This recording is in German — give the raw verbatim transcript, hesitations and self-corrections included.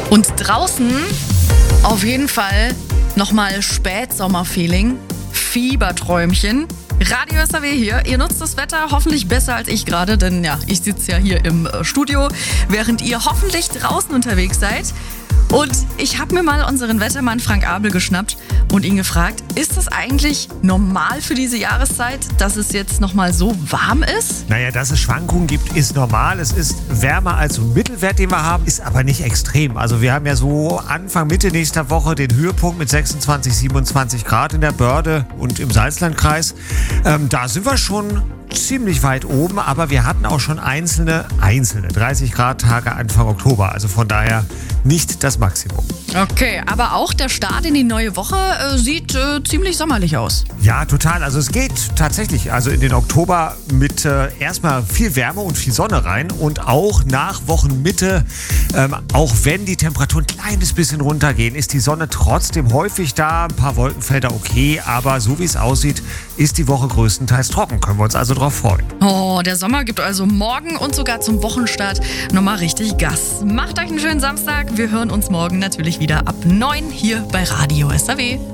Und draußen auf jeden Fall nochmal Spätsommerfeeling, Fieberträumchen. Radio S R W hier. Ihr nutzt das Wetter hoffentlich besser als ich gerade, denn ja, ich sitze ja hier im Studio, während ihr hoffentlich draußen unterwegs seid. Und ich habe mir mal unseren Wettermann Frank Abel geschnappt und ihn gefragt, ist das eigentlich normal für diese Jahreszeit, dass es jetzt nochmal so warm ist? Naja, dass es Schwankungen gibt, ist normal. Es ist wärmer als so ein Mittelwert, den wir haben, ist aber nicht extrem. Also wir haben ja so Anfang, Mitte nächster Woche den Höhepunkt mit sechsundzwanzig, siebenundzwanzig Grad in der Börde und im Salzlandkreis. Ähm, da sind wir schon ziemlich weit oben, aber wir hatten auch schon einzelne, einzelne dreißig Grad Tage Anfang Oktober. Also von daher nicht das Maximum. Okay, aber auch der Start in die neue Woche äh, sieht äh, ziemlich sommerlich aus. Ja, total. Also es geht tatsächlich also in den Oktober mit äh, erstmal viel Wärme und viel Sonne rein und auch nach Wochenmitte, ähm, auch wenn die Temperaturen ein kleines bisschen runtergehen, ist die Sonne trotzdem häufig da. Ein paar Wolkenfelder okay, aber so wie es aussieht, ist die Woche größtenteils trocken. Können wir uns also drauf freuen. Oh, der Sommer gibt also morgen und sogar zum Wochenstart nochmal richtig Gas. Macht euch einen schönen Samstag. Wir hören uns morgen natürlich wieder ab neun hier bei Radio S R W.